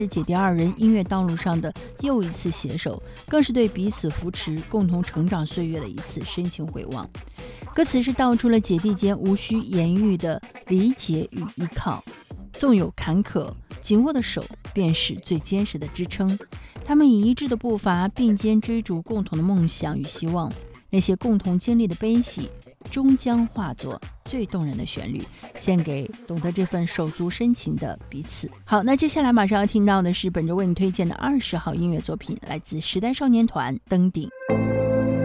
是姐弟二人音乐道路上的又一次携手，更是对彼此扶持、共同成长岁月的一次深情回望。歌词是道出了姐弟间无需言喻的理解与依靠，纵有坎坷，紧握的手便是最坚实的支撑。他们以一致的步伐并肩追逐共同的梦想与希望，那些共同经历的悲喜终将化作最动人的旋律，献给懂得这份手足深情的彼此。好，那接下来马上要听到的是本周为你推荐的20号音乐作品，来自时代少年团《登顶》。